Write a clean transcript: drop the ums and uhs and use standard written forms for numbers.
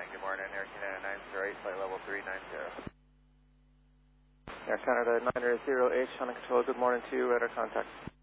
good morning. Air Canada 908, flight level 390. Air Canada 908, Honda Control, good morning to you, radar contact.